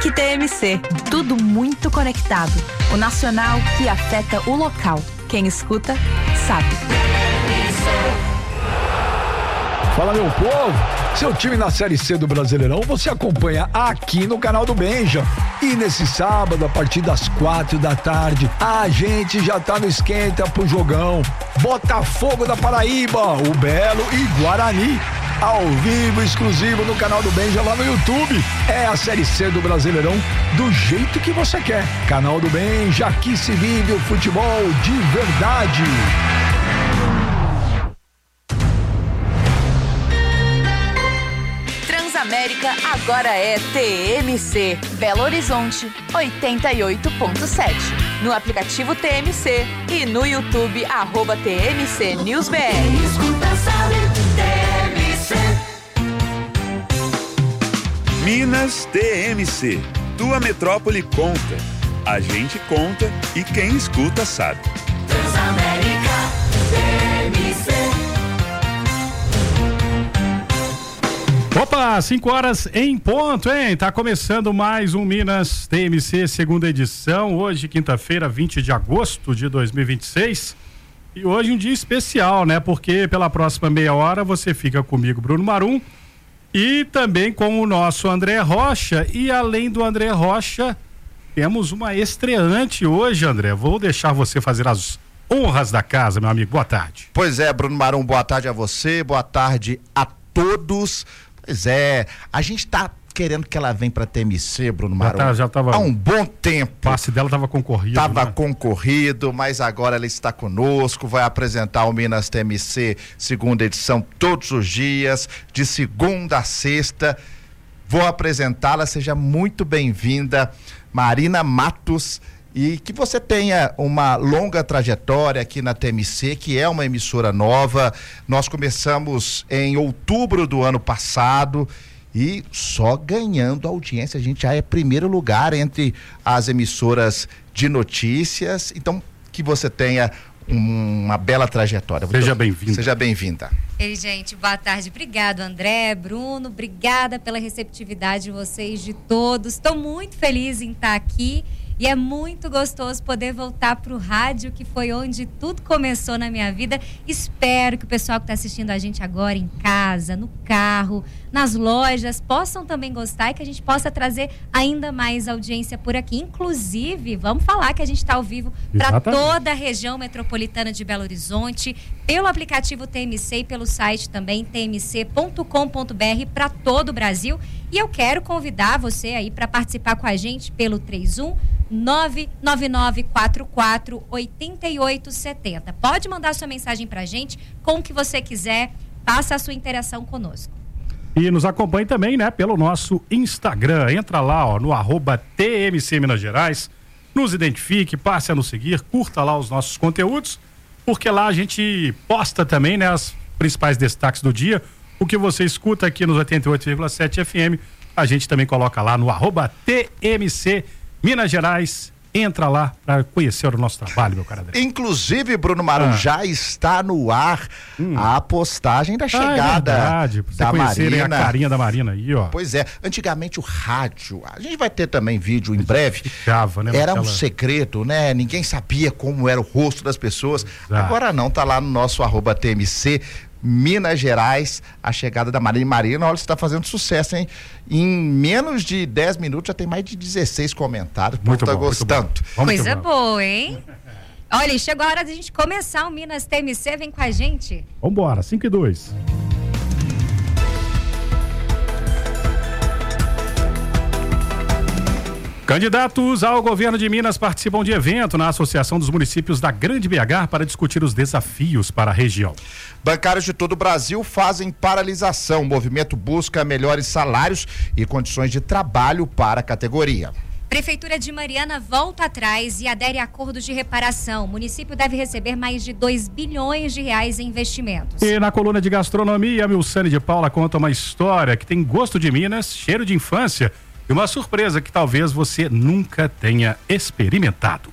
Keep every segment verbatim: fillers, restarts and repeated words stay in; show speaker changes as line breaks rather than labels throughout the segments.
Link T M C, tudo muito conectado. O nacional que afeta o local. Quem escuta, sabe.
Fala, meu povo, seu time na Série C do Brasileirão você acompanha aqui no canal do Benja. E nesse sábado, a partir das quatro da tarde, a gente já tá no esquenta pro jogão. Botafogo da Paraíba, o Belo e Guarani. Ao vivo, exclusivo no canal do Benja lá no YouTube. É a Série C do Brasileirão do jeito que você quer. Canal do Benja, aqui se vive o futebol de verdade.
Transamérica agora é T M C. Belo Horizonte, oitenta e oito ponto sete. No aplicativo T M C e no YouTube, arroba T M C News B R.
Quem escuta sabe, T M C.
Minas T M C. Tua metrópole conta. A gente conta e quem escuta sabe.
Transamérica T M C.
Opa, cinco horas em ponto, hein? Tá começando mais um Minas T M C, segunda edição. Hoje, quinta-feira, vinte de agosto de dois mil e vinte e seis. E hoje um dia especial, né? Porque pela próxima meia hora você fica comigo, Bruno Marum, e também com o nosso André Rocha. E além do André Rocha, temos uma estreante hoje, André. Vou deixar você fazer as honras da casa, meu amigo. Boa tarde.
Pois é, Bruno Marum, boa tarde a você, boa tarde a todos. Pois é, a gente tá querendo que ela venha pra T M C, Bruno Marum,
já, tá, já tava,
há um bom tempo.
O passe dela tava concorrido.
Tava
né?
concorrido, mas agora ela está conosco, vai apresentar o Minas T M C, segunda edição, todos os dias, de segunda a sexta. Vou apresentá-la, seja muito bem-vinda, Marina Matos. E que você tenha uma longa trajetória aqui na T M C, que é uma emissora nova. Nós começamos em outubro do ano passado e só ganhando audiência. A gente já é primeiro lugar entre as emissoras de notícias. Então, que você tenha um, uma bela trajetória.
Seja bem-vinda.
Seja bem-vinda.
Ei, gente, boa tarde. Obrigado, André, Bruno. Obrigada pela receptividade de vocês, de todos. Estou muito feliz em estar aqui. E é muito gostoso poder voltar para o rádio, que foi onde tudo começou na minha vida. Espero que o pessoal que está assistindo a gente agora em casa, no carro, nas lojas, possam também gostar e que a gente possa trazer ainda mais audiência por aqui. Inclusive, vamos falar que a gente está ao vivo para toda a região metropolitana de Belo Horizonte, pelo aplicativo T M C e pelo site também t m c ponto com ponto b r para todo o Brasil. E eu quero convidar você aí para participar com a gente pelo três um nove nove nove quatro quatro oito oito sete zero. Pode mandar sua mensagem pra gente com o que você quiser, faça a sua interação conosco.
E nos acompanhe também, né, pelo nosso Instagram. Entra lá, ó, no arroba T M C Minas Gerais, nos identifique, passe a nos seguir, curta lá os nossos conteúdos, porque lá a gente posta também, né, os principais destaques do dia. O que você escuta aqui nos oitenta e oito vírgula sete F M, a gente também coloca lá no arroba T M C Minas Gerais. Entra lá para conhecer o nosso trabalho, meu cara André.
Inclusive, Bruno Marum, ah. já está no ar hum. a postagem da chegada
ah, é verdade, pra
da Marina.
A carinha da Marina aí, ó.
Pois é, antigamente o rádio, a gente vai ter também vídeo em breve,
ficava, né,
era
naquela...
um segredo, né? Ninguém sabia como era o rosto das pessoas.
Exato.
Agora não, tá lá no nosso arroba T M C Minas Gerais, a chegada da Marina. Marina, olha, você está fazendo sucesso, hein? Em menos de dez minutos já tem mais de dezesseis comentários.
Muito
tá
bom,
gostando.
Muito bom.
Coisa boa, hein? Olha, chegou a hora de a gente começar o Minas T M C, vem com a gente.
Vambora, cinco e dois. Candidatos ao governo de Minas participam de evento na Associação dos Municípios da Grande B H para discutir os desafios para a região.
Bancários de todo o Brasil fazem paralisação. O movimento busca melhores salários e condições de trabalho para a categoria.
Prefeitura de Mariana volta atrás e adere a acordos de reparação. O município deve receber mais de dois bilhões de reais em investimentos.
E na coluna de gastronomia, a Milsane de Paula conta uma história que tem gosto de Minas, cheiro de infância e uma surpresa que talvez você nunca tenha experimentado.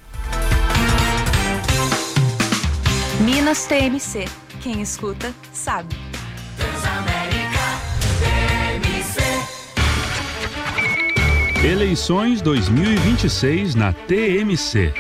Minas T M C. Quem escuta, sabe.
Transamérica T M C.
Eleições dois mil e vinte e seis na T M C.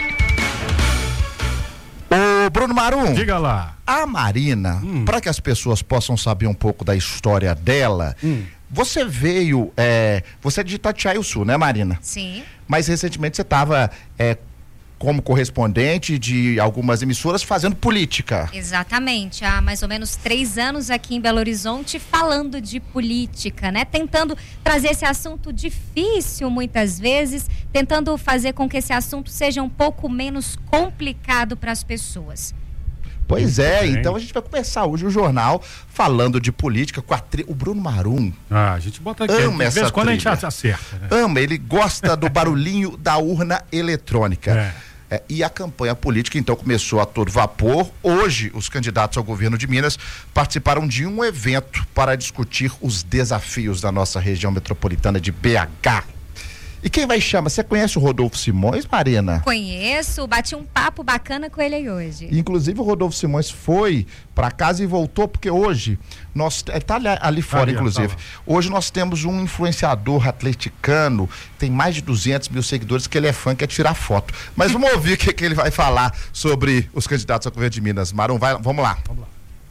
Ô, Bruno Marum.
Diga lá.
A Marina, hum. para que as pessoas possam saber um pouco da história dela, hum. você veio, é, você é de Itatiaia-Sul, né, Marina?
Sim.
Mas recentemente você estava é, como correspondente de algumas emissoras fazendo política.
Exatamente, há mais ou menos três anos aqui em Belo Horizonte falando de política, né? Tentando trazer esse assunto difícil muitas vezes, tentando fazer com que esse assunto seja um pouco menos complicado para as pessoas.
Pois é, então a gente vai começar hoje o jornal falando de política com a tri... o Bruno Marum.
Ah, a gente bota aqui,
ama essa
quando
trilha.
a gente acerta. Né?
Ama, ele gosta do barulhinho da urna eletrônica.
É.
É, e a campanha política então começou a todo vapor. Hoje os candidatos ao governo de Minas participaram de um evento para discutir os desafios da nossa região metropolitana de B H. E quem vai chamar? Você conhece o Rodolfo Simões, Marina?
Conheço, bati um papo bacana com ele aí hoje.
Inclusive o Rodolfo Simões foi para casa e voltou, porque hoje nós, ele tá ali, ali fora, ali, inclusive. Tá, hoje nós temos um influenciador atleticano, tem mais de duzentos mil seguidores, que ele é fã, quer tirar foto. Mas vamos ouvir o que, que ele vai falar sobre os candidatos ao governo de Minas. Marum, vai, vamos lá. Vamos lá.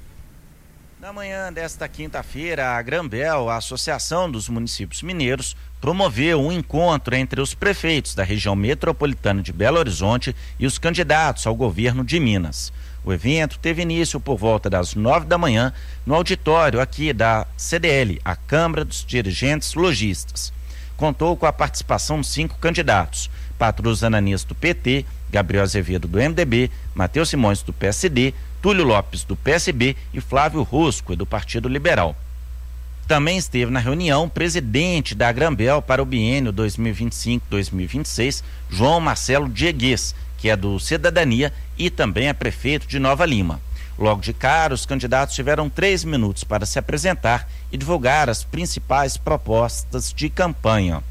Na manhã desta quinta-feira, a Grambel, a Associação dos Municípios Mineiros, promoveu um encontro entre os prefeitos da região metropolitana de Belo Horizonte e os candidatos ao governo de Minas. O evento teve início por volta das nove da manhã no auditório aqui da C D L, a Câmara dos Dirigentes Logistas. Contou com a participação de cinco candidatos: Patrus Ananias do P T, Gabriel Azevedo do M D B, Matheus Simões do P S D, Túlio Lopes do P S B e Flávio Rosco do Partido Liberal. Também esteve na reunião o presidente da Grambel para o biênio dois mil e vinte e cinco a dois mil e vinte e seis, João Marcelo Diegues, que é do Cidadania e também é prefeito de Nova Lima. Logo de cara, os candidatos tiveram três minutos para se apresentar e divulgar as principais propostas de campanha.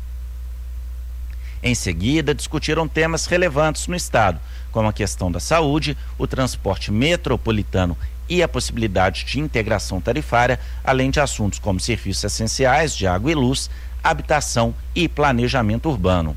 Em seguida, discutiram temas relevantes no estado, como a questão da saúde, o transporte metropolitano e a possibilidade de integração tarifária, além de assuntos como serviços essenciais de água e luz, habitação e planejamento urbano.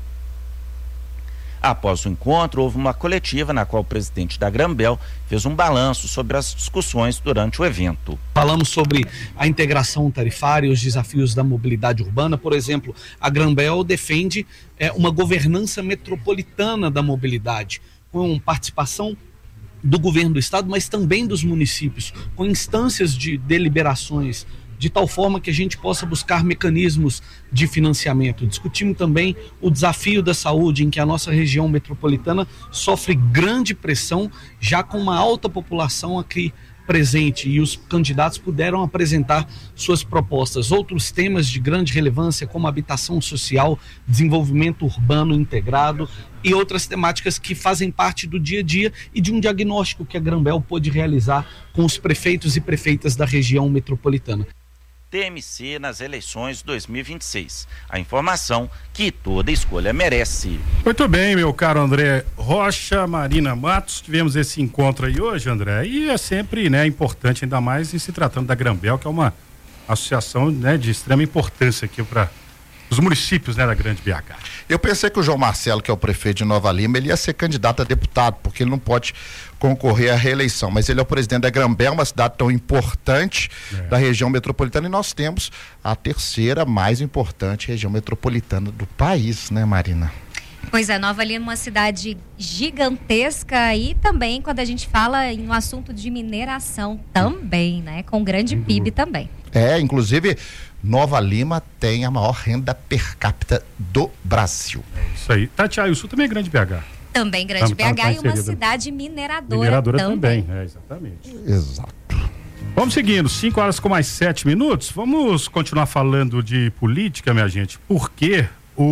Após o encontro, houve uma coletiva na qual o presidente da Grambel fez um balanço sobre as discussões durante o evento.
Falamos sobre a integração tarifária e os desafios da mobilidade urbana. Por exemplo, a Grambel defende é, uma governança metropolitana da mobilidade, com participação do governo do estado, mas também dos municípios, com instâncias de deliberações, de tal forma que a gente possa buscar mecanismos de financiamento. Discutimos também o desafio da saúde, em que a nossa região metropolitana sofre grande pressão, já com uma alta população aqui presente, e os candidatos puderam apresentar suas propostas. Outros temas de grande relevância, como habitação social, desenvolvimento urbano integrado e outras temáticas que fazem parte do dia a dia e de um diagnóstico que a Grambel pôde realizar com os prefeitos e prefeitas da região metropolitana.
T M C nas eleições dois mil e vinte e seis. A informação que toda escolha merece.
Muito bem, meu caro André Rocha, Marina Matos, tivemos esse encontro aí hoje, André, e é sempre, né, importante, ainda mais em se tratando da Grambel, que é uma associação, né, de extrema importância aqui para os municípios, né, da Grande B H.
Eu pensei que o João Marcelo, que é o prefeito de Nova Lima, ele ia ser candidato a deputado, porque ele não pode concorrer à reeleição, mas ele é o presidente da Grambel, uma cidade tão importante é. da região metropolitana, e nós temos a terceira mais importante região metropolitana do país, né, Marina?
Pois é, Nova Lima é uma cidade gigantesca, e também quando a gente fala em um assunto de mineração também, né, com grande P I B também.
É, inclusive Nova Lima tem a maior renda per capita do Brasil.
É isso aí. Itatiaia-Sul também é Grande B H.
Também Grande
tá,
B H
tá, tá
e uma cidade mineradora,
mineradora
também.
também. É, exatamente.
Exato.
Vamos seguindo, cinco horas com mais sete minutos. Vamos continuar falando de política, minha gente, porque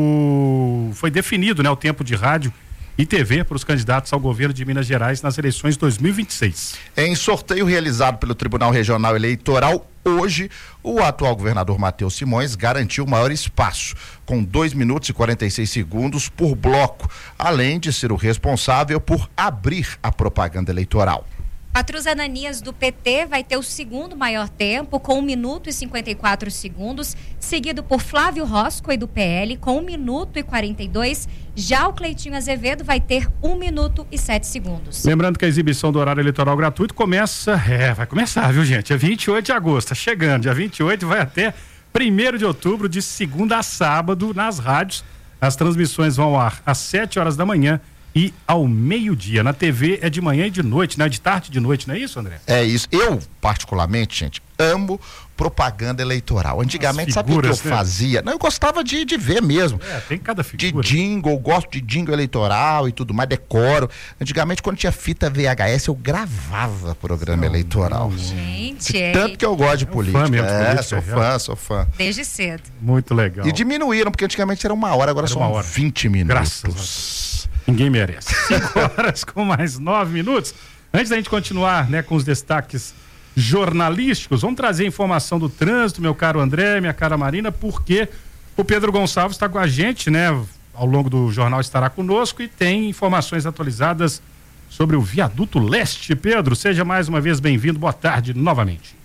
o... foi definido, né, o tempo de rádio e T V para os candidatos ao governo de Minas Gerais nas eleições dois mil e vinte e seis.
Em sorteio realizado pelo Tribunal Regional Eleitoral, hoje, o atual governador Matheus Simões garantiu maior espaço, com dois minutos e quarenta e seis segundos por bloco, além de ser o responsável por abrir a propaganda eleitoral.
Patrus Ananias, do P T, vai ter o segundo maior tempo, com um minuto e cinquenta e quatro segundos, seguido por Flávio Roscoe, do P L, com um minuto e quarenta e dois. Já o Cleitinho Azevedo vai ter um minuto e sete segundos.
Lembrando que a exibição do horário eleitoral gratuito começa, é, vai começar, viu, gente? É vinte e oito de agosto, tá chegando, dia vinte e oito, vai até primeiro de outubro, de segunda a sábado, nas rádios. As transmissões vão ao ar às sete horas da manhã e ao meio-dia. Na T V é de manhã e de noite, né? De tarde e de noite, não é isso, André?
É isso. Eu, particularmente, gente, amo propaganda eleitoral. Antigamente, sabe o que eu né? fazia? Não, eu gostava de, de ver mesmo.
É, tem cada figura.
De jingle, gosto de jingle eleitoral e tudo mais, decoro. Antigamente, quando tinha fita V H S, eu gravava programa não, eleitoral.
Não. Gente,
é... Tanto que eu gosto de política.
Fã mesmo,
é,
política,
sou
é
fã, sou fã.
Desde cedo.
Muito legal.
E diminuíram, porque antigamente era uma hora, agora era são hora. vinte minutos.
Graças a Deus. Ninguém merece. Cinco horas com mais nove minutos. Antes da gente continuar, né, com os destaques jornalísticos, vamos trazer informação do trânsito, meu caro André, minha cara Marina, porque o Pedro Gonçalves está com a gente, né? Ao longo do jornal estará conosco e tem informações atualizadas sobre o Viaduto Leste. Pedro, seja mais uma vez bem-vindo. Boa tarde novamente.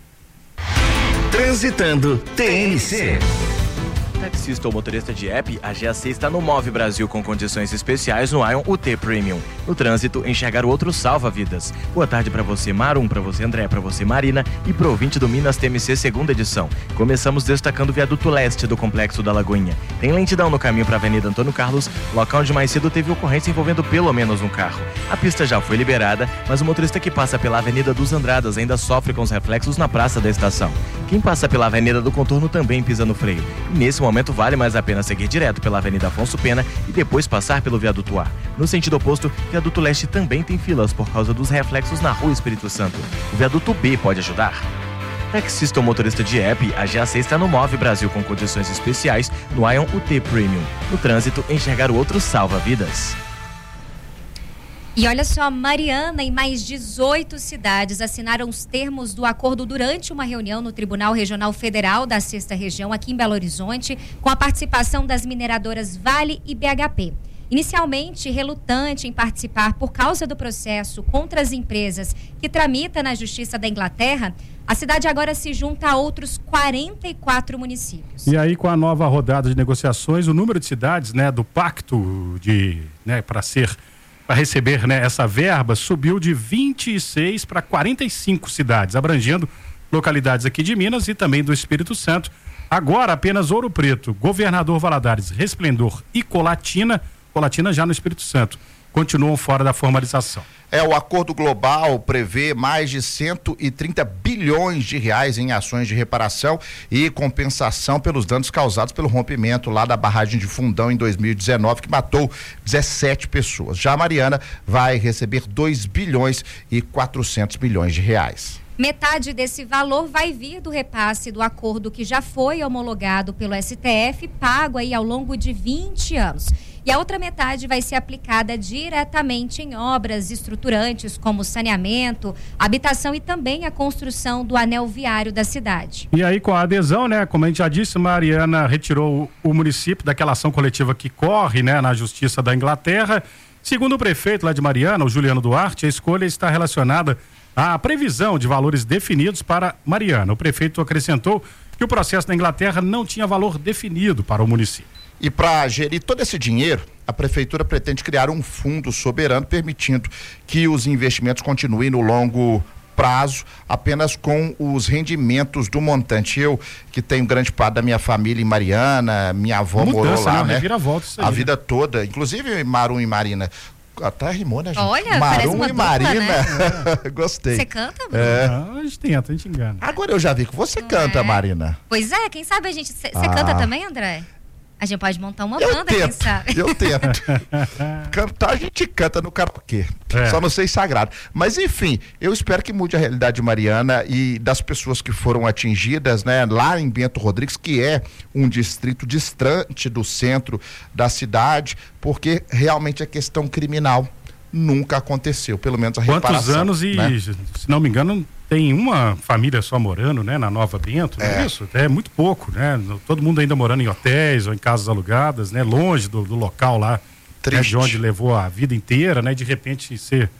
Transitando T N C.
Taxista ou motorista de app, a G A C está no Move Brasil com condições especiais no Ion U T Premium. No trânsito, enxergar o outro salva vidas. Boa tarde para você, Marum, para você, André, para você, Marina e pro ouvinte do Minas T M C segunda edição. Começamos destacando o Viaduto Leste do Complexo da Lagoinha. Tem lentidão no caminho para a Avenida Antônio Carlos, local onde mais cedo teve ocorrência envolvendo pelo menos um carro. A pista já foi liberada, mas o motorista que passa pela Avenida dos Andradas ainda sofre com os reflexos na Praça da Estação. Quem passa pela Avenida do Contorno também pisa no freio. E nesse momento vale mais a pena seguir direto pela Avenida Afonso Pena e depois passar pelo Viaduto A. No sentido oposto, Viaduto Leste também tem filas por causa dos reflexos na Rua Espírito Santo. O Viaduto B pode ajudar. Taxista ou motorista de app, a G A C está no Move Brasil com condições especiais no Ion U T Premium. No trânsito, enxergar o outro salva vidas.
E olha só, Mariana e mais dezoito cidades assinaram os termos do acordo durante uma reunião no Tribunal Regional Federal da Sexta Região, aqui em Belo Horizonte, com a participação das mineradoras Vale e B H P. Inicialmente relutante em participar por causa do processo contra as empresas que tramita na Justiça da Inglaterra, a cidade agora se junta a outros quarenta e quatro municípios.
E aí, com a nova rodada de negociações, o número de cidades, né, do pacto de, né, para ser para receber, né, essa verba subiu de vinte e seis para quarenta e cinco cidades, abrangendo localidades aqui de Minas e também do Espírito Santo. Agora apenas Ouro Preto, Governador Valadares, Resplendor e Colatina, Colatina já no Espírito Santo, continuam fora da formalização.
É, o acordo global prevê mais de cento e trinta bilhões de reais em ações de reparação e compensação pelos danos causados pelo rompimento lá da barragem de Fundão em dois mil e dezenove, que matou dezessete pessoas. Já a Mariana vai receber dois bilhões e quatrocentos milhões de reais.
Metade desse valor vai vir do repasse do acordo que já foi homologado pelo S T F, pago aí ao longo de vinte anos. E a outra metade vai ser aplicada diretamente em obras estruturantes como saneamento, habitação e também a construção do anel viário da cidade.
E aí, com a adesão, né, como a gente já disse, Mariana retirou o, o município daquela ação coletiva que corre, né, na Justiça da Inglaterra. Segundo o prefeito lá de Mariana, o Juliano Duarte, a escolha está relacionada à previsão de valores definidos para Mariana. O prefeito acrescentou que o processo da Inglaterra não tinha valor definido para o município.
E para gerir todo esse dinheiro, a prefeitura pretende criar um fundo soberano, permitindo que os investimentos continuem no longo prazo, apenas com os rendimentos do montante. Eu, que tenho grande parte da minha família em Mariana, minha avó
Mudança,
morou lá,
né?
né?
Volta,
a vida toda, inclusive Marum e Marina. Até rimou, né, gente?
Olha,
Marum
uma
e
dupla,
Marina.
Né?
Gostei.
Você canta, Bruno?
É.
Não, a gente tenta, a gente engana.
Agora eu já vi que você
Não
canta,
é?
Marina.
Pois é, quem sabe a gente... Você
Ah.
canta também, André? A gente pode montar uma
Eu
banda, quem
tento,
sabe?
eu tento. Cantar a gente canta no karaokê.
É.
Só não sei sagrado. Mas enfim, eu espero que mude a realidade de Mariana e das pessoas que foram atingidas, né? Lá em Bento Rodrigues, que é um distrito distante do centro da cidade, porque realmente é questão criminal. Nunca aconteceu, pelo menos a reparação.
Quantos anos e,
né?
se não me engano, tem uma família só morando, né, na Nova Bento, não é,
É.
isso? É muito pouco, né? Todo mundo ainda morando em hotéis ou em casas alugadas, né? Longe do, do local lá, né,
Triste.
de onde levou a vida inteira, né? De repente ser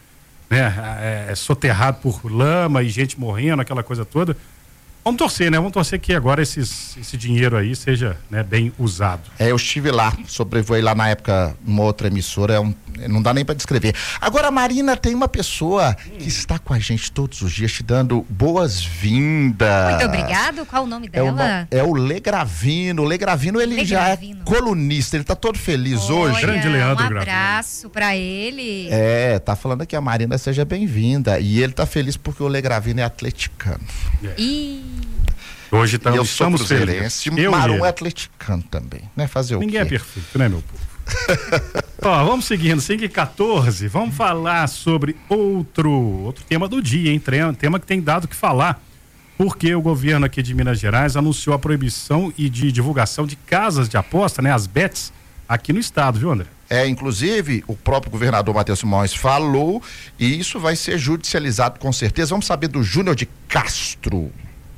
né, é, é soterrado por lama e gente morrendo, aquela coisa toda. Vamos torcer, né? Vamos torcer que agora esses, esse dinheiro aí seja, né, bem usado.
É, eu estive lá, sobrevoei lá na época numa outra emissora, é um, não dá nem para descrever. Agora, Marina, tem uma pessoa hum. que está com a gente todos os dias, te dando boas-vindas.
Muito obrigado. Qual o nome dela?
É o, é o Lê Gravino. O Lê Gravino, ele Lê já Gravino. é colunista, ele tá todo feliz
Olha,
hoje.
Grande Leandro
Um
Gravino.
abraço para ele.
É, tá falando aqui, a Marina seja bem-vinda. E ele tá feliz porque o Lê Gravino é atleticano.
É.
E...
Hoje tá,
eu
estamos
sou cruzeirense, Marum é atleticano também, né? Fazer o
Ninguém
quê?
é perfeito, né, meu povo? Ó, vamos seguindo, cinco e quatorze, vamos falar sobre outro, outro tema do dia, hein? Tema que tem dado o que falar, porque o governo aqui de Minas Gerais anunciou a proibição e de divulgação de casas de aposta, né? As bets, aqui no estado, viu, André?
É, inclusive, o próprio governador Matheus Simões falou e isso vai ser judicializado com certeza. Vamos saber do Júnior de Castro.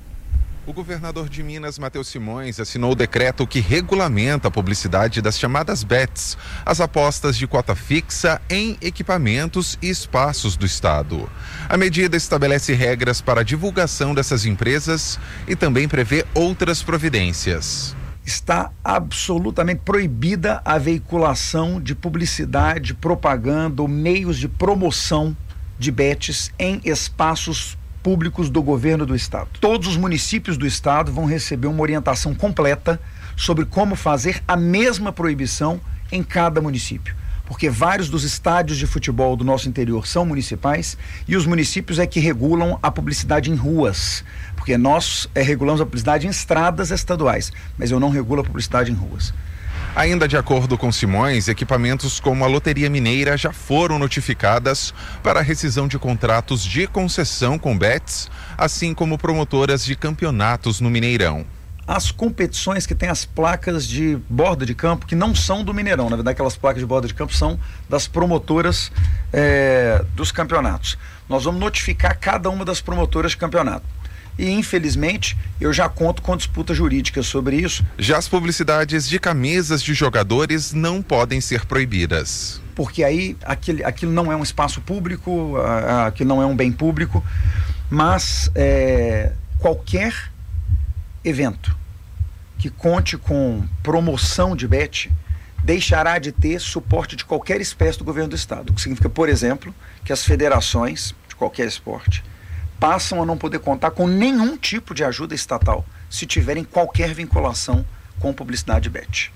O governador de Minas, Matheus Simões, assinou o decreto que regulamenta a publicidade das chamadas bets, as apostas de cota fixa em equipamentos e espaços do estado. A medida estabelece regras para a divulgação dessas empresas e também prevê outras providências.
Está absolutamente proibida a veiculação de publicidade, propaganda ou meios de promoção de bets em espaços públicos do governo do estado. Todos os municípios do estado vão receber uma orientação completa sobre como fazer a mesma proibição em cada município, porque vários dos estádios de futebol do nosso interior são municipais e os municípios é que regulam a publicidade em ruas, porque nós é, regulamos a publicidade em estradas estaduais, mas eu não regulo a publicidade em ruas.
Ainda de acordo com Simões, equipamentos como a Loteria Mineira já foram notificadas para a rescisão de contratos de concessão com bets, assim como promotoras de campeonatos no Mineirão.
As competições que têm as placas de borda de campo, que não são do Mineirão, na verdade aquelas placas de borda de campo são das promotoras é, dos campeonatos. Nós vamos notificar cada uma das promotoras de campeonato. E infelizmente eu já conto com disputa jurídica sobre isso.
Já as publicidades de camisas de jogadores não podem ser proibidas.
Porque aí aquele, aquilo não é um espaço público, aquilo não é um bem público, mas é, qualquer evento que conte com promoção de bet deixará de ter suporte de qualquer espécie do governo do estado. O que significa, por exemplo, que as federações de qualquer esporte passam a não poder contar com nenhum tipo de ajuda estatal se tiverem qualquer vinculação com publicidade bet.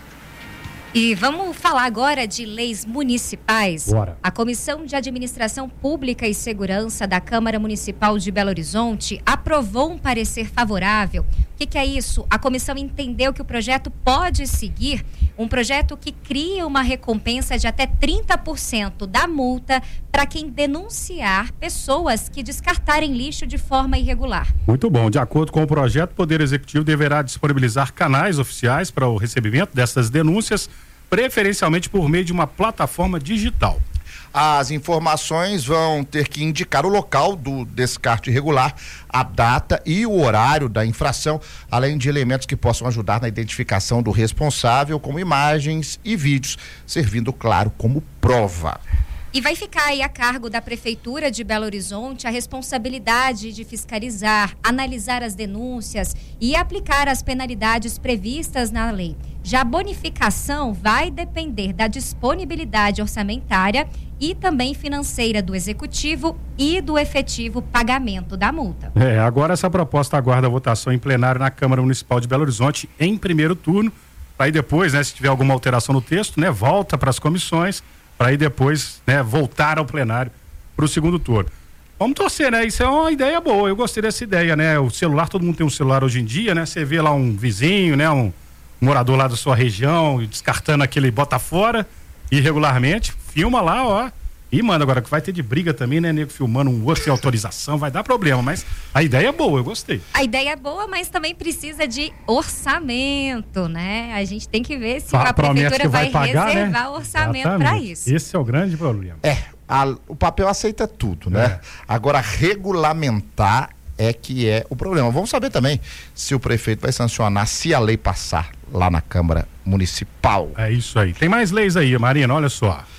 E vamos falar agora de leis municipais.
Bora.
A Comissão de Administração Pública e Segurança da Câmara Municipal de Belo Horizonte aprovou um parecer favorável. O que, que é isso? A comissão entendeu que o projeto pode seguir um projeto que cria uma recompensa de até trinta por cento da multa para quem denunciar pessoas que descartarem lixo de forma irregular.
Muito bom. De acordo com o projeto, o Poder Executivo deverá disponibilizar canais oficiais para o recebimento dessas denúncias, preferencialmente por meio de uma plataforma digital.
As informações vão ter que indicar o local do descarte irregular, a data e o horário da infração, além de elementos que possam ajudar na identificação do responsável, como imagens e vídeos, servindo, claro, como prova.
E vai ficar aí a cargo da Prefeitura de Belo Horizonte a responsabilidade de fiscalizar, analisar as denúncias e aplicar as penalidades previstas na lei. Já a bonificação vai depender da disponibilidade orçamentária e também financeira do Executivo e do efetivo pagamento da multa.
É, agora essa proposta aguarda a votação em plenário na Câmara Municipal de Belo Horizonte em primeiro turno, aí depois, né, se tiver alguma alteração no texto, né, volta para as comissões, para aí depois, né, voltar ao plenário para o segundo turno. Vamos torcer, né? Isso é uma ideia boa, eu gostei dessa ideia, né? O celular, todo mundo tem um celular hoje em dia, né? Você vê lá um vizinho, né? Um morador lá da sua região, descartando aquele bota fora, irregularmente, filma lá, ó, e manda. Agora que vai ter de briga também, né, nego filmando um outro sem autorização, vai dar problema, mas a ideia é boa, eu gostei.
A ideia é boa, mas também precisa de orçamento, né? A gente tem que ver se a, a prefeitura vai, vai pagar, reservar, né, orçamento para isso.
Esse é o grande problema.
É, a, o papel aceita tudo, né? É. Agora, regulamentar é que é o problema. Vamos saber também se o prefeito vai sancionar, se a lei passar lá na Câmara Municipal.
É isso aí. Tem mais leis aí, Marina, olha só.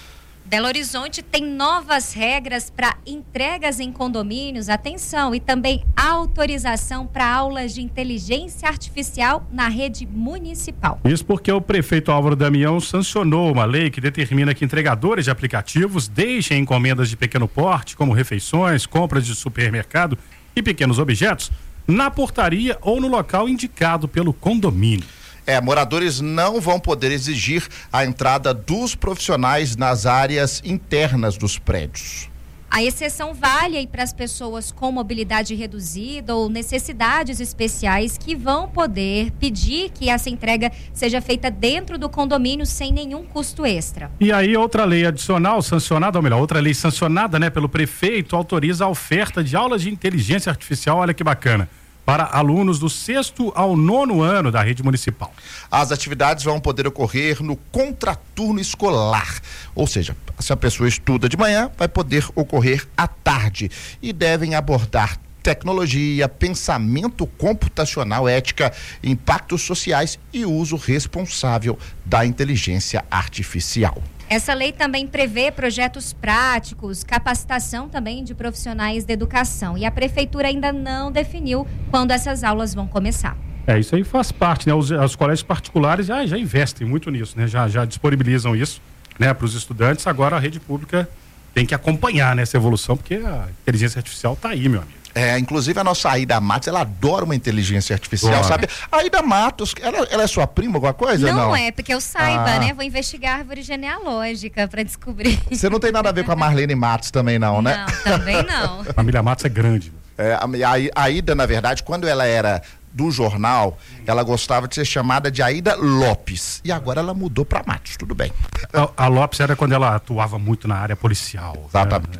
Belo Horizonte tem novas regras para entregas em condomínios, atenção, e também autorização para aulas de inteligência artificial na rede municipal.
Isso porque o prefeito Álvaro Damião sancionou uma lei que determina que entregadores de aplicativos deixem encomendas de pequeno porte, como refeições, compras de supermercado e pequenos objetos, na portaria ou no local indicado pelo condomínio.
É, moradores não vão poder exigir a entrada dos profissionais nas áreas internas dos prédios.
A exceção vale aí para as pessoas com mobilidade reduzida ou necessidades especiais que vão poder pedir que essa entrega seja feita dentro do condomínio sem nenhum custo extra.
E aí outra lei adicional sancionada, ou melhor, outra lei sancionada, né, pelo prefeito autoriza a oferta de aulas de inteligência artificial, olha que bacana, para alunos do sexto ao nono ano da rede municipal.
As atividades vão poder ocorrer no contraturno escolar, ou seja, se a pessoa estuda de manhã, vai poder ocorrer à tarde e devem abordar tecnologia, pensamento computacional, ética, impactos sociais e uso responsável da inteligência artificial.
Essa lei também prevê projetos práticos, capacitação também de profissionais da educação. E a prefeitura ainda não definiu quando essas aulas vão começar.
É, isso aí faz parte, né? Os, os colégios particulares já, já investem muito nisso, né? Já, já disponibilizam isso, né, para os estudantes. Agora a rede pública tem que acompanhar, né, essa evolução, porque a inteligência artificial está aí, meu amigo.
É, inclusive a nossa Aida Matos, ela adora uma inteligência artificial, Bora. sabe? A Aida Matos, ela, ela é sua prima, alguma coisa?
Não,
não?
é, porque eu saiba,
ah.
né? Vou investigar a árvore genealógica para descobrir.
Você não tem nada a ver com a Marlene Matos também, não, né?
Não, também não.
A família Matos é grande.
É, a, a Aida, na verdade, quando ela era do jornal, ela gostava de ser chamada de Aida Lopes. E agora ela mudou para Matos, tudo bem.
A, a Lopes era quando ela atuava muito na área policial.
Exatamente.
Né?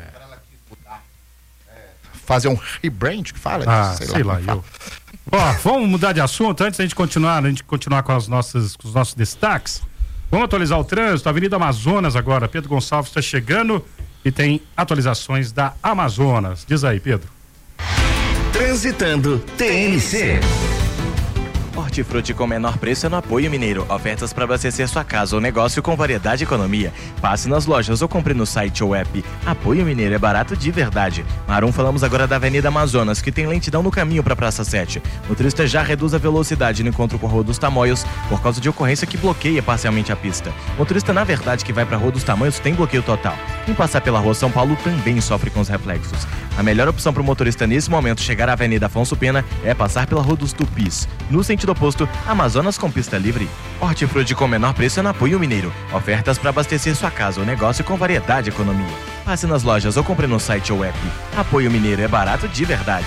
Fazer um rebrand, que fala?
Ah, sei, sei lá, lá eu. Ó, vamos mudar de assunto antes da gente continuar, a gente continuar com, as nossas, com os nossos destaques. Vamos atualizar o trânsito, Avenida Amazonas agora. Pedro Gonçalves está chegando e tem atualizações da Amazonas. Diz aí, Pedro.
Transitando T N C.
Hortifruti com menor preço é no Apoio Mineiro. Ofertas para abastecer sua casa ou negócio com variedade e economia. Passe nas lojas ou compre no site ou app. Apoio Mineiro é barato de verdade. Marum, falamos agora da Avenida Amazonas, que tem lentidão no caminho para a Praça sete. O motorista já reduz a velocidade no encontro com a Rua dos Tamoios por causa de ocorrência que bloqueia parcialmente a pista. O motorista, na verdade, que vai para a Rua dos Tamoios tem bloqueio total. Quem passar pela Rua São Paulo também sofre com os reflexos. A melhor opção para o motorista nesse momento chegar à Avenida Afonso Pena é passar pela Rua dos Tupis. No sentido oposto, Amazonas com pista livre. Hortifruti com menor preço é no Apoio Mineiro. Ofertas para abastecer sua casa ou negócio com variedade e economia. Passe nas lojas ou compre no site ou app. Apoio Mineiro é barato de verdade.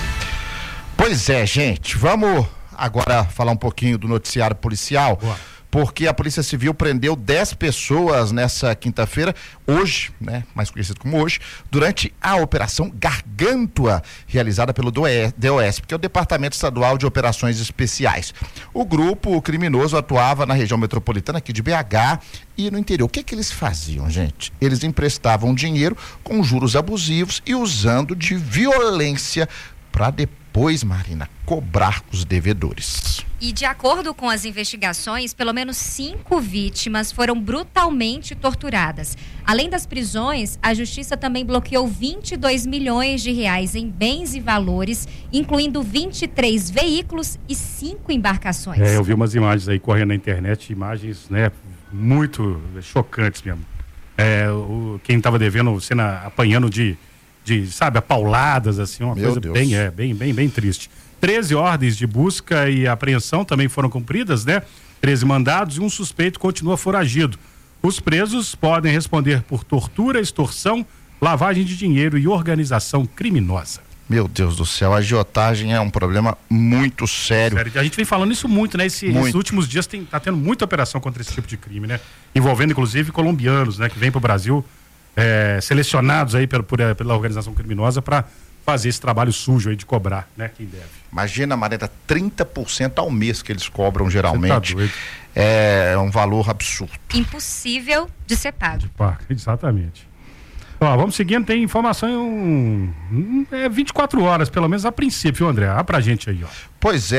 Pois é, gente. Vamos agora falar um pouquinho do noticiário policial. Boa. Porque a Polícia Civil prendeu dez pessoas nessa quinta-feira, hoje, né, mais conhecido como hoje, durante a Operação Gargantua, realizada pelo D O S, que é o Departamento Estadual de Operações Especiais. O grupo criminoso atuava na região metropolitana aqui de B H e no interior. O que que eles faziam, gente? Eles emprestavam dinheiro com juros abusivos e usando de violência para depois, Marina, cobrar os devedores.
E de acordo com as investigações, pelo menos cinco vítimas foram brutalmente torturadas. Além das prisões, a justiça também bloqueou vinte e dois milhões de reais em bens e valores, incluindo vinte e três veículos e cinco embarcações.
É, eu vi umas imagens aí correndo na internet, imagens, né, muito chocantes mesmo. É, o, quem estava devendo, sendo apanhando de, de, sabe, apauladas, assim, uma Meu coisa Deus. bem, é, bem, bem, bem triste. treze ordens de busca e apreensão também foram cumpridas, né? treze mandados e um suspeito continua foragido. Os presos podem responder por tortura, extorsão, lavagem de dinheiro e organização criminosa.
Meu Deus do céu, a agiotagem é um problema muito sério.
sério. A gente vem falando isso muito, né? Esse, muito. Esses últimos dias tem, tá tendo muita operação contra esse tipo de crime, né? Envolvendo, inclusive, colombianos, né? Que vêm para o Brasil, é, selecionados aí pela, por, pela organização criminosa para fazer esse trabalho sujo aí de cobrar, né? Quem deve.
Imagina, Mareta, trinta por cento ao mês que eles cobram geralmente. Tá é um valor absurdo.
Impossível de ser pago.
Exatamente. Ó, vamos seguindo, tem informação em um, é vinte e quatro horas, pelo menos a princípio, André. Dá pra gente aí, ó.
Pois é,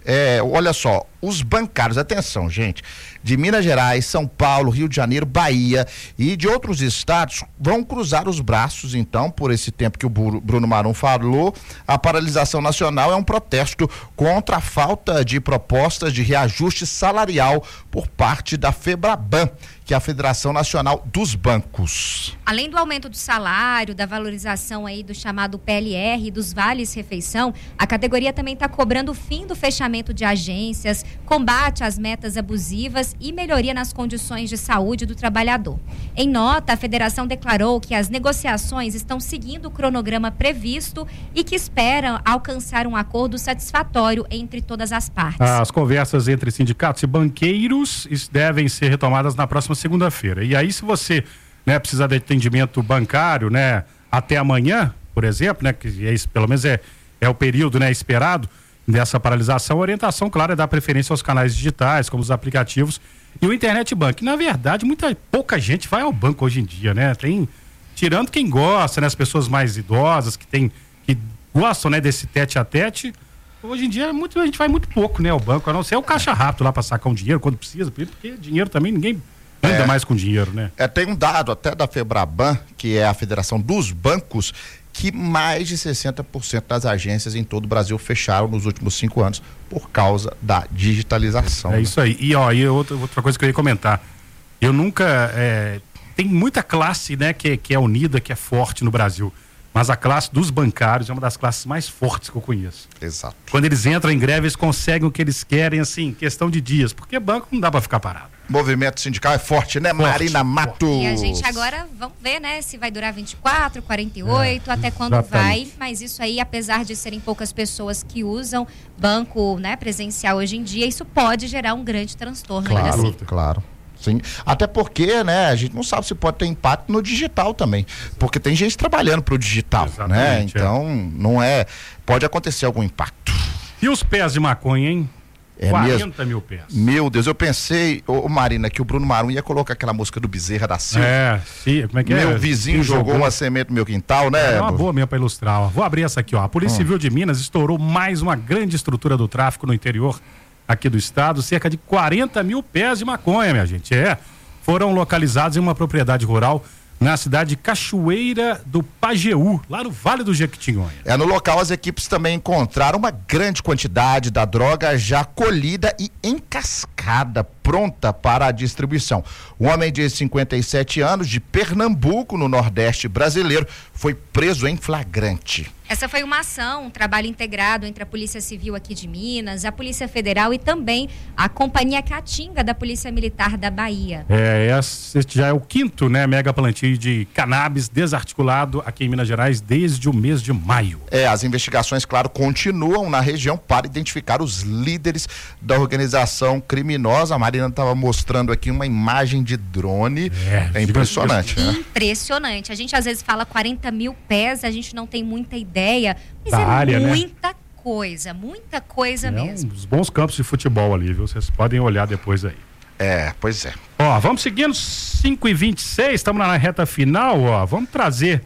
É, olha só, os bancários, atenção, gente, de Minas Gerais, São Paulo, Rio de Janeiro, Bahia e de outros estados vão cruzar os braços, então, por esse tempo que o Bruno Marum falou. A paralisação nacional é um protesto contra a falta de propostas de reajuste salarial por parte da FEBRABAN, que é a Federação Nacional dos Bancos.
Além do aumento do salário, da valorização aí do chamado P L R e dos vales-refeição, a categoria também está cobrando o fim do fechamento de agências, combate às metas abusivas e melhoria nas condições de saúde do trabalhador. Em nota, a federação declarou que as negociações estão seguindo o cronograma previsto e que esperam alcançar um acordo satisfatório entre todas as partes.
As conversas entre sindicatos e banqueiros devem ser retomadas na próxima segunda-feira. E aí, se você, né, precisar de atendimento bancário, né, até amanhã, por exemplo, né, que é, pelo menos é, é o período, né, esperado dessa paralisação, a orientação, claro, é dar preferência aos canais digitais, como os aplicativos e o internet bank. Na verdade, muita pouca gente vai ao banco hoje em dia, né? Tem, tirando quem gosta, né, as pessoas mais idosas que tem, que gostam, né, desse tete a tete. Hoje em dia muito, a gente vai muito pouco, né, ao banco, a não ser o caixa rápido lá para sacar um dinheiro quando precisa, porque dinheiro também ninguém anda é, mais com dinheiro, né?
É, tem um dado até da FEBRABAN, que é a Federação dos Bancos, que mais de sessenta por cento das agências em todo o Brasil fecharam nos últimos cinco anos por causa da digitalização.
É, é isso aí. E, ó, e outra, outra coisa que eu ia comentar, eu nunca, é, tem muita classe, né, que, que é unida, que é forte no Brasil, mas a classe dos bancários é uma das classes mais fortes que eu conheço.
Exato.
Quando eles entram em greve, eles conseguem o que eles querem, assim, questão de dias, porque banco não dá para ficar parado.
O movimento sindical é forte, né, forte, Marina Matos?
E a gente agora, vamos ver, né, se vai durar vinte e quatro, quarenta e oito, é, até quando exatamente. Vai, mas isso aí, apesar de serem poucas pessoas que usam banco, né, presencial hoje em dia, isso pode gerar um grande transtorno.
Claro,
ainda assim.
Claro. Sim. Até porque, né, a gente não sabe se pode ter impacto no digital também, porque tem gente trabalhando pro digital, exatamente, né? Então, é. não é, pode acontecer algum impacto.
E os pés de maconha, hein?
É
quarenta
mesmo?
Mil pés.
Meu Deus, eu pensei, ô, Marina, que o Bruno Marum ia colocar aquela música do Bezerra da Silva.
É, sim, como é que
meu
é?
Meu vizinho jogou, jogou uma semente no meu quintal, né?
É uma boa mesmo pra ilustrar, ó. Vou abrir essa aqui, ó. A Polícia hum. Civil de Minas estourou mais uma grande estrutura do tráfico no interior aqui do estado, cerca de quarenta mil pés de maconha, minha gente, é. Foram localizados em uma propriedade rural na cidade de Cachoeira do Pajeú, lá no Vale do Jequitinhonha.
É, no local as equipes também encontraram uma grande quantidade da droga já colhida e encascada, pronta para a distribuição. Um homem de cinquenta e sete anos, de Pernambuco, no Nordeste brasileiro, foi preso em flagrante.
Essa foi uma ação, um trabalho integrado entre a Polícia Civil aqui de Minas, a Polícia Federal e também a Companhia Caatinga da Polícia Militar da Bahia.
É, este já é o quinto, né, mega plantio de cannabis desarticulado aqui em Minas Gerais desde o mês de maio.
É, as investigações, claro, continuam na região para identificar os líderes da organização criminosa. A Marina estava mostrando aqui uma imagem de drone. É, é impressionante, né?
Impressionante. A gente às vezes fala quarenta mil pés, a gente não tem muita ideia, mas
da
é
área,
muita
né?
coisa, muita coisa
é
mesmo.
Uns bons campos de futebol ali, viu? Vocês podem olhar depois aí.
É, pois é.
Ó, vamos seguindo, cinco e vinte e seis, estamos na reta final, ó. Vamos trazer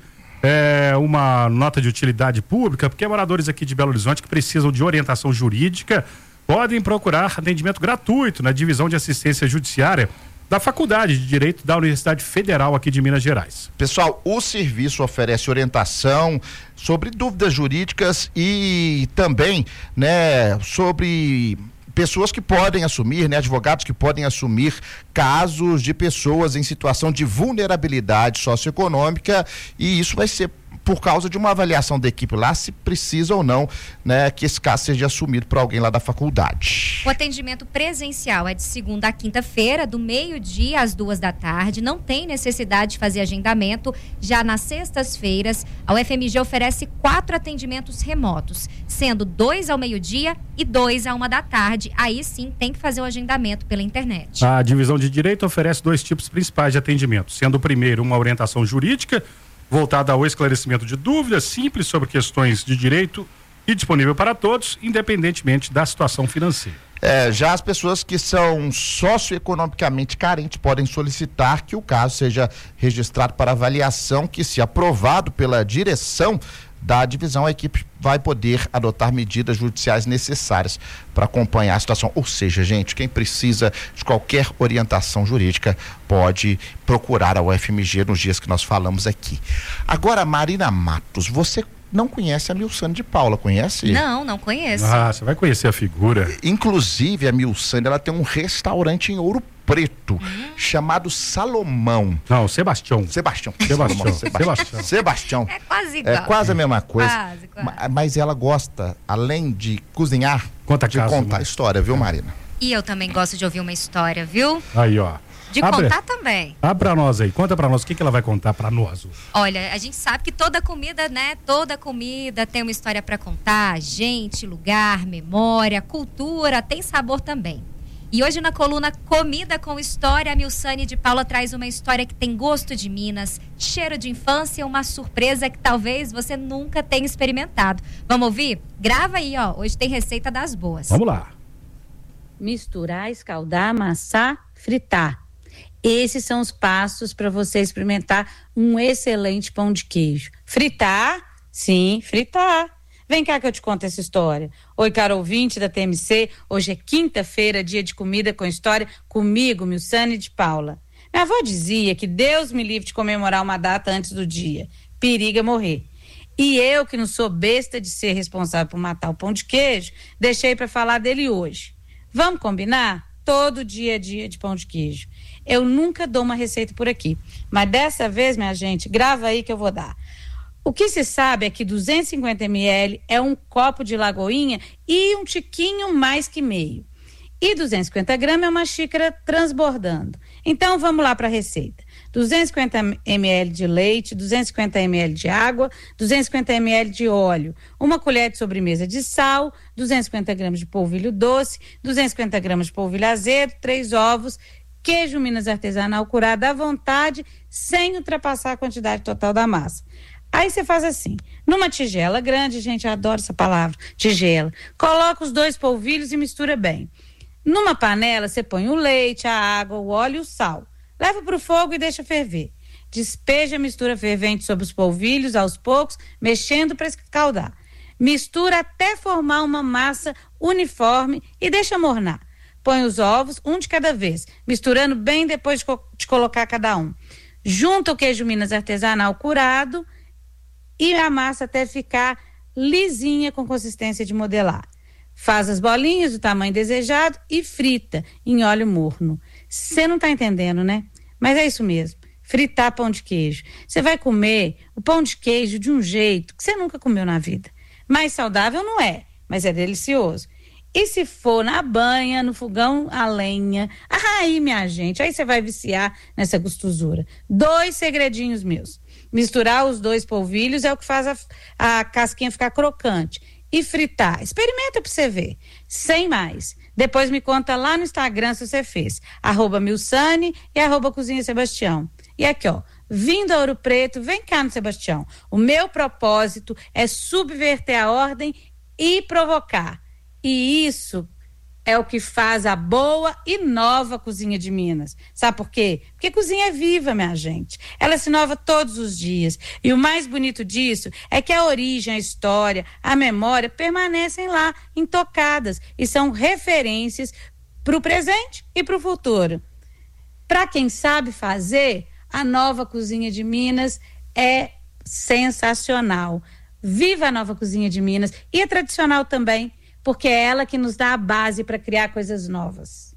é, uma nota de utilidade pública, porque moradores aqui de Belo Horizonte que precisam de orientação jurídica podem procurar atendimento gratuito na Divisão de Assistência Judiciária da Faculdade de Direito da Universidade Federal aqui de Minas Gerais.
Pessoal, o serviço oferece orientação sobre dúvidas jurídicas e também, né, sobre pessoas que podem assumir, né, advogados que podem assumir casos de pessoas em situação de vulnerabilidade socioeconômica, e isso vai ser por causa de uma avaliação da equipe lá, se precisa ou não, né, que esse caso seja assumido por alguém lá da faculdade.
O atendimento presencial é de segunda a quinta-feira, do meio-dia às duas da tarde. Não tem necessidade de fazer agendamento. Já nas sextas-feiras, a U F M G oferece quatro atendimentos remotos, sendo dois ao meio-dia e dois à uma da tarde. Aí sim tem que fazer o agendamento pela internet.
A Divisão de Direito oferece dois tipos principais de atendimento, sendo o primeiro uma orientação jurídica voltada ao esclarecimento de dúvidas simples sobre questões de direito e disponível para todos, independentemente da situação financeira.
É, já as pessoas que são socioeconomicamente carentes podem solicitar que o caso seja registrado para avaliação, que, se aprovado pela direção da divisão, a equipe vai poder adotar medidas judiciais necessárias para acompanhar a situação. Ou seja, gente, quem precisa de qualquer orientação jurídica pode procurar a U F M G nos dias que nós falamos aqui. Agora, Marina Matos, você não conhece a Milsane de Paula, conhece?
Não, não conheço.
Ah, você vai conhecer a figura.
Inclusive, a Milsane, ela tem um restaurante em Ouro Preto, hum. chamado Salomão.
Não, Sebastião.
Sebastião.
Sebastião.
Sebastião. Sebastião.
É quase igual.
É quase a mesma coisa.
Quase, quase.
Mas ela gosta, além de cozinhar,
Conta
de
caso,
contar
né?
história, viu, Marina?
E eu também gosto de ouvir uma história, viu?
Aí, ó.
De
Abre,
contar também.
Abre pra nós aí, conta pra nós o que, que ela vai contar pra nós.
Olha, a gente sabe que toda comida, né? Toda comida tem uma história pra contar. Gente, lugar, memória, cultura, tem sabor também. E hoje na coluna Comida com História, a Milsane de Paula traz uma história que tem gosto de Minas, cheiro de infância, uma surpresa que talvez você nunca tenha experimentado. Vamos ouvir? Grava aí, ó. Hoje tem receita das boas.
Vamos lá.
Misturar, escaldar, amassar, fritar. Esses são os passos para você experimentar um excelente pão de queijo. Fritar? Sim, fritar. Vem cá que eu te conto essa história. Oi, caro ouvinte da T M C. Hoje é quinta-feira, dia de comida com história, comigo, Milsane de Paula. Minha avó dizia que Deus me livre de comemorar uma data antes do dia. Periga morrer. E eu, que não sou besta de ser responsável por matar o pão de queijo, deixei para falar dele hoje. Vamos combinar? Todo dia é dia de pão de queijo. Eu nunca dou uma receita por aqui, mas dessa vez, minha gente, grava aí que eu vou dar. O que se sabe é que duzentos e cinquenta mililitros é um copo de lagoinha e um tiquinho mais que meio. E duzentos e cinquenta gramas é uma xícara transbordando. Então, vamos lá para a receita. duzentos e cinquenta mililitros de leite, duzentos e cinquenta mililitros de água, duzentos e cinquenta mililitros de óleo, uma colher de sobremesa de sal, duzentos e cinquenta gramas de polvilho doce, duzentos e cinquenta gramas de polvilho azedo, três ovos, queijo Minas artesanal curado à vontade, sem ultrapassar a quantidade total da massa. Aí você faz assim, numa tigela grande, gente, eu adoro essa palavra, tigela, coloca os dois polvilhos e mistura bem. Numa panela, você põe o leite, a água, o óleo e o sal. Leva para o fogo e deixa ferver. Despeja a mistura fervente sobre os polvilhos aos poucos, mexendo para escaldar. Mistura até formar uma massa uniforme e deixa mornar. Põe os ovos, um de cada vez, misturando bem depois de, co- de colocar cada um. Junta o queijo Minas artesanal curado e a massa até ficar lisinha com consistência de modelar. Faz as bolinhas do tamanho desejado e frita em óleo morno. Você não está entendendo, né? Mas é isso mesmo. Fritar pão de queijo. Você vai comer o pão de queijo de um jeito que você nunca comeu na vida. Mais saudável não é, mas é delicioso. E se for na banha, no fogão a lenha, aí, minha gente, aí você vai viciar nessa gostosura. Dois segredinhos meus. Misturar os dois polvilhos é o que faz a, a casquinha ficar crocante. E fritar. Experimenta pra você ver. Sem mais. Depois me conta lá no Instagram se você fez. Arroba Milsane e arroba Cozinha Sebastião. E aqui, ó. Vindo a Ouro Preto, vem cá no Sebastião. O meu propósito é subverter a ordem e provocar. E isso é o que faz a boa e nova cozinha de Minas. Sabe por quê? Porque cozinha é viva, minha gente. Ela se inova todos os dias. E o mais bonito disso é que a origem, a história, a memória permanecem lá, intocadas. E são referências para o presente e para o futuro. Para quem sabe fazer, a nova cozinha de Minas é sensacional. Viva a nova cozinha de Minas. E é tradicional também, porque é ela que nos dá a base para criar coisas novas.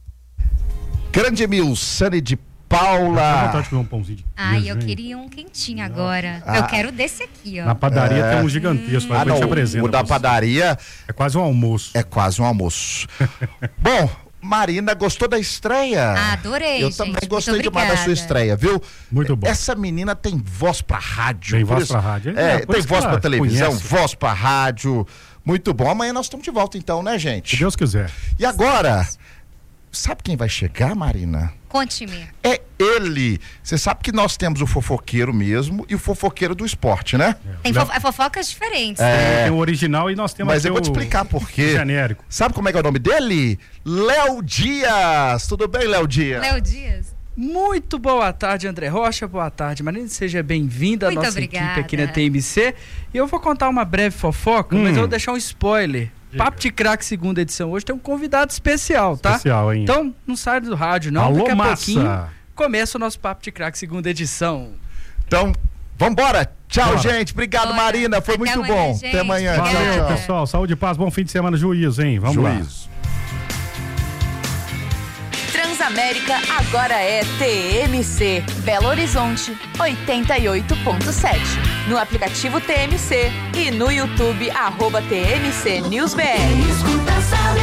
Grande Milsane de Paula.
vontade de comer um pãozinho de
Ai,
queijo,
eu
hein?
queria um quentinho agora.
Ah.
Eu quero desse aqui, ó.
Na padaria
É.
tem um gigantesco.
Ah,
depois
não,
te apresento
o da
pra você.
padaria
É quase um almoço.
é quase um almoço. Bom, Marina, gostou da estreia?
Ah, adorei,
Eu
gente.
também
Muito
gostei demais da sua
obrigada.
estreia, viu?
Muito bom.
Essa menina tem voz pra rádio.
Tem
por
voz
isso-
pra rádio.
É,
É, por
tem
isso que
voz
ela
pra televisão,
conhece.
voz pra rádio. Muito bom. Amanhã nós estamos de volta então, né, gente?
Se Deus quiser.
E agora, sabe quem vai chegar, Marina?
Conte-me.
É ele. Você sabe que nós temos o fofoqueiro mesmo e o fofoqueiro do esporte, né?
Tem fofo- é fofocas diferentes.
É.
Tem o original e nós temos
Mas eu
aqui
vou te
o-
explicar por quê.
genérico.
Sabe como é que é o nome dele? Léo Dias. Tudo bem, Léo Dias?
Léo Dias.
Muito boa tarde, André Rocha. Boa tarde, Marina. Seja bem-vinda à
Muito
nossa
obrigada.
equipe aqui na T M C. E eu vou contar uma breve fofoca,
Hum.
mas eu vou deixar um spoiler.
Diga.
Papo de Craque, segunda edição. Hoje tem um convidado especial, tá?
Especial, hein?
Então, não sai do rádio, não.
Alô,
Daqui a
massa.
pouquinho começa o nosso Papo de Craque, segunda edição.
Então, vambora. Tchau,
Bora.
gente. Obrigado,
Bora.
Marina. Foi
Até
muito
amanhã,
bom.
gente.
Até amanhã.
Obrigada.
Tchau,
Valeu,
tchau.
pessoal. Saúde e paz, bom fim de semana, juízo, hein? Vamos lá.
Juízo.
Transamérica agora é T M C, Belo Horizonte, oitenta e oito ponto sete. No aplicativo T M C e no YouTube, arroba T M C News B R.
Escuta, sabe,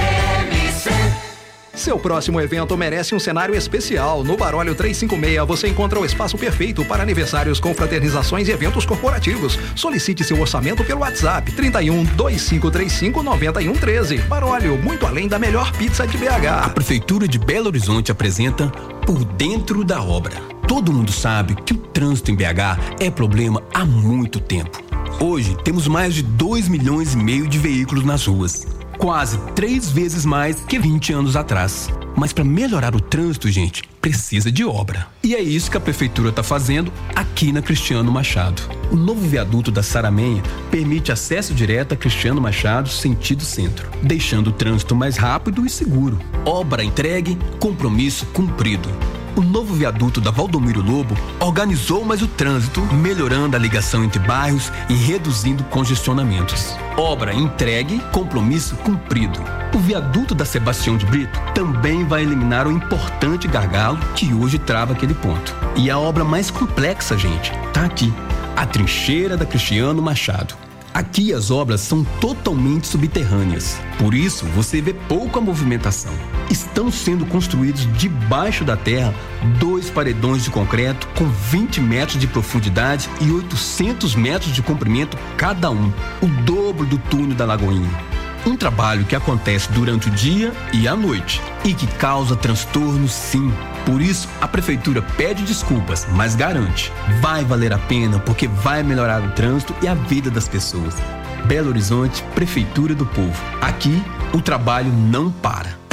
T M C.
Seu próximo evento merece um cenário especial. No Baróleo trezentos e cinquenta e seis você encontra o espaço perfeito para aniversários, confraternizações e eventos corporativos. Solicite seu orçamento pelo WhatsApp trinta e um, vinte e cinco trinta e cinco, noventa e um treze. Baróleo, muito além da melhor pizza de B H.
A Prefeitura de Belo Horizonte apresenta Por Dentro da Obra. Todo mundo sabe que o trânsito em B H é problema há muito tempo. Hoje temos mais de dois milhões e meio de veículos nas ruas. Quase três vezes mais que vinte anos atrás. Mas para melhorar o trânsito, gente, precisa de obra. E é isso que a Prefeitura está fazendo aqui na Cristiano Machado. O novo viaduto da Saramenha permite acesso direto a Cristiano Machado, sentido centro, deixando o trânsito mais rápido e seguro. Obra entregue, compromisso cumprido. O novo viaduto da Valdomiro Lobo organizou mais o trânsito, melhorando a ligação entre bairros e reduzindo congestionamentos. Obra entregue, compromisso cumprido. O viaduto da Sebastião de Brito também vai eliminar o importante gargalo que hoje trava aquele ponto. E a obra mais complexa, gente, tá aqui. A trincheira da Cristiano Machado. Aqui as obras são totalmente subterrâneas, por isso você vê pouca movimentação. Estão sendo construídos debaixo da terra dois paredões de concreto com vinte metros de profundidade e oitocentos metros de comprimento cada um, o dobro do túnel da Lagoinha. Um trabalho que acontece durante o dia e à noite e que causa transtorno, sim. Por isso, a Prefeitura pede desculpas, mas garante, vai valer a pena porque vai melhorar o trânsito e a vida das pessoas. Belo Horizonte, Prefeitura do Povo. Aqui, o trabalho não para.